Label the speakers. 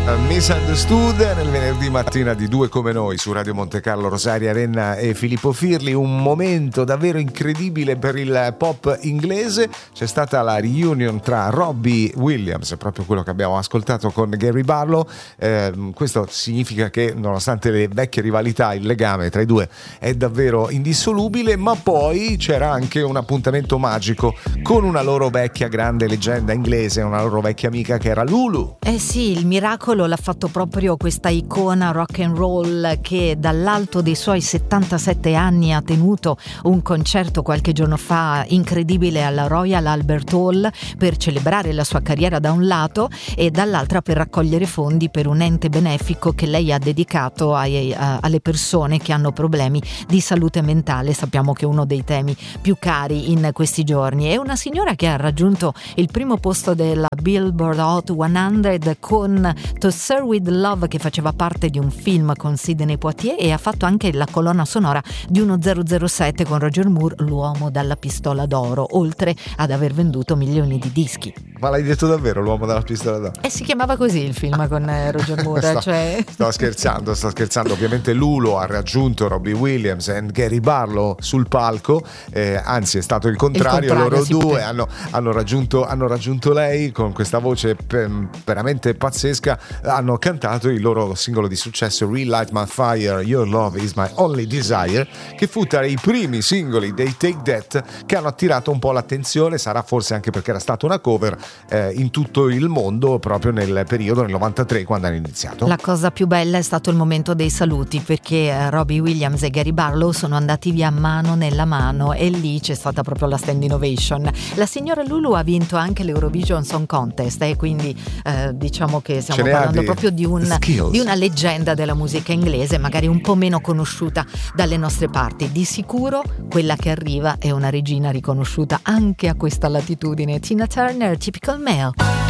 Speaker 1: Misunderstood nel venerdì mattina di Due Come Noi su Radio Monte Carlo, Rosaria Renna e Filippo Firli. Un momento davvero incredibile per il pop inglese. C'è stata la reunion tra Robbie Williams, proprio quello che abbiamo ascoltato, con Gary Barlow. Questo significa che nonostante le vecchie rivalità il legame tra i due è davvero indissolubile, ma poi c'era anche un appuntamento magico con una loro vecchia grande leggenda inglese, una loro vecchia amica che era Lulu.
Speaker 2: Sì, il miracolo l'ha fatto proprio questa icona rock and roll che dall'alto dei suoi 77 anni ha tenuto un concerto qualche giorno fa incredibile alla Royal Albert Hall per celebrare la sua carriera da un lato e dall'altra per raccogliere fondi per un ente benefico che lei ha dedicato alle persone che hanno problemi di salute mentale. Sappiamo che è uno dei temi più cari in questi giorni. È una signora che ha raggiunto il primo posto della Billboard Hot 100 con To Serve With Love, che faceva parte di un film con Sidney Poitier, e ha fatto anche la colonna sonora di uno 007 con Roger Moore, l'uomo dalla pistola d'oro, oltre ad aver venduto milioni di dischi.
Speaker 1: Ma l'hai detto davvero, l'uomo dalla pistola d'oro?
Speaker 2: Si chiamava così il film con Roger Moore.
Speaker 1: Sto scherzando. Ovviamente Lulu ha raggiunto Robbie Williams e Gary Barlow sul palco, anzi è stato il contrario, loro due hanno raggiunto lei con questa voce veramente pazzesca. Hanno cantato il loro singolo di successo Relight My Fire, Your Love Is My Only Desire, che fu tra i primi singoli dei Take That che hanno attirato un po' l'attenzione. Sarà forse anche perché era stata una cover in tutto il mondo proprio nel periodo, nel 93, quando hanno iniziato.
Speaker 2: La cosa più bella è stato il momento dei saluti, perché Robbie Williams e Gary Barlow sono andati via mano nella mano e lì c'è stata proprio la standing ovation. La signora Lulu ha vinto anche l'Eurovision Song Contest e quindi diciamo che stiamo parlando proprio di una leggenda della musica inglese, magari un po' meno conosciuta dalle nostre parti. Di sicuro quella che arriva è una regina riconosciuta anche a questa latitudine. Tina Turner, Typical Male.